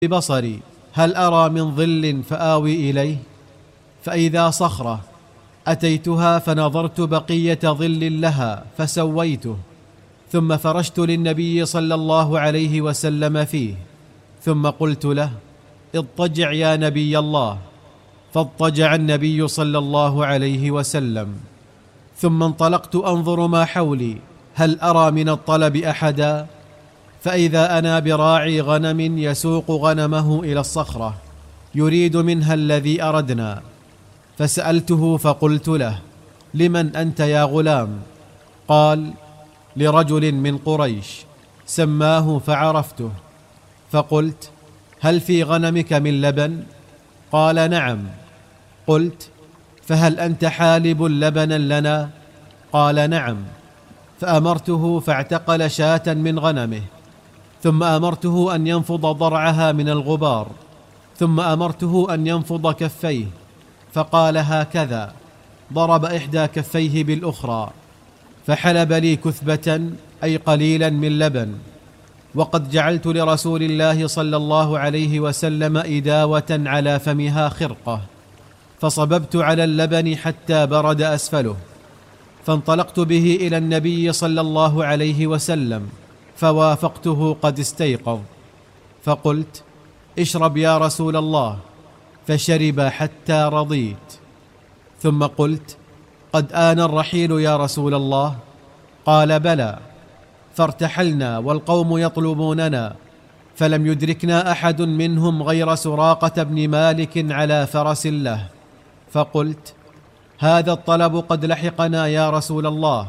ببصري هل أرى من ظل فآوي إليه، فإذا صخرة أتيتها فنظرت بقية ظل لها فسويته، ثم فرشت للنبي صلى الله عليه وسلم فيه، ثم قلت له: اضطجع يا نبي الله، فاضطجع النبي صلى الله عليه وسلم. ثم انطلقت أنظر ما حولي هل أرى من الطلب أحدا، فإذا أنا براعي غنم يسوق غنمه إلى الصخرة يريد منها الذي أردنا، فسألته فقلت له: لمن أنت يا غلام؟ قال: لرجل من قريش، سماه فعرفته، فقلت: هل في غنمك من لبن؟ قال: نعم. قلت: فهل أنت حالب لبنا لنا؟ قال: نعم. فأمرته فاعتقل شاة من غنمه، ثم أمرته أن ينفض ضرعها من الغبار، ثم أمرته أن ينفض كفيه، فقال هكذا، ضرب إحدى كفيه بالأخرى، فحلب لي كثبة أي قليلا من لبن. وقد جعلت لرسول الله صلى الله عليه وسلم إداوة على فمها خرقة، فصببت على اللبن حتى برد أسفله، فانطلقت به إلى النبي صلى الله عليه وسلم، فوافقته قد استيقظ، فقلت: اشرب يا رسول الله، فشرب حتى رضيت. ثم قلت: قد آن الرحيل يا رسول الله؟ قال: بلى. فارتحلنا والقوم يطلبوننا، فلم يدركنا أحد منهم غير سراقة بن مالك على فرس له، فقلت: هذا الطلب قد لحقنا يا رسول الله.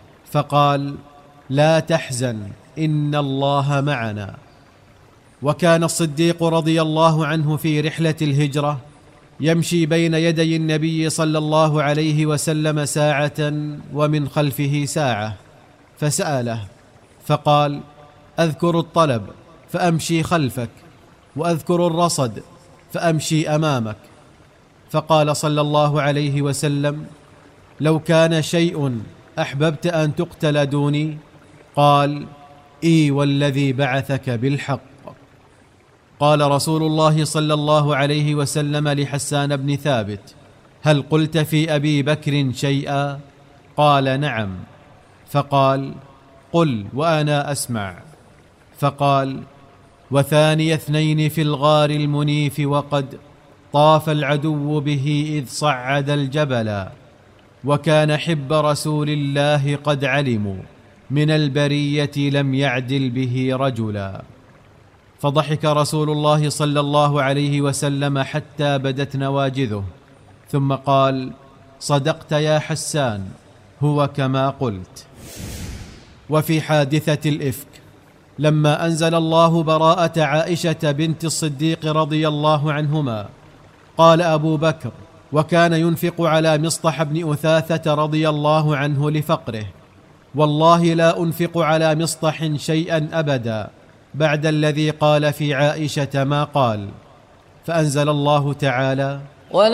فقال: لا تحزن، إن الله معنا. وكان الصديق رضي الله عنه في رحلة الهجرة يمشي بين يدي النبي صلى الله عليه وسلم ساعة ومن خلفه ساعة، فسأله فقال: أذكر الطلب فأمشي خلفك، وأذكر الرصد فأمشي أمامك. فقال صلى الله عليه وسلم: لو كان شيء أحببت أن تقتل دوني؟ قال: إي والذي بعثك بالحق. قال رسول الله صلى الله عليه وسلم لحسان بن ثابت: هل قلت في أبي بكر شيئا؟ قال: نعم. فقال: قل وأنا أسمع. فقال: وثاني اثنين في الغار المنيف وقد طاف العدو به إذ صعد الجبل، وكان حب رسول الله قد علموا من البرية لم يعدل به رجلا. فضحك رسول الله صلى الله عليه وسلم حتى بدت نواجذه، ثم قال: صدقت يا حسان، هو كما قلت. وفي حادثة الإفك لما أنزل الله براءة عائشة بنت الصديق رضي الله عنهما، قال أبو بكر: وكان ينفق على مصطح بن أثاثة رضي الله عنه لفقره: والله لا أنفق على مصطح شيئا أبدا بعد الذي قال في عائشة ما قال. فأنزل الله تعالى: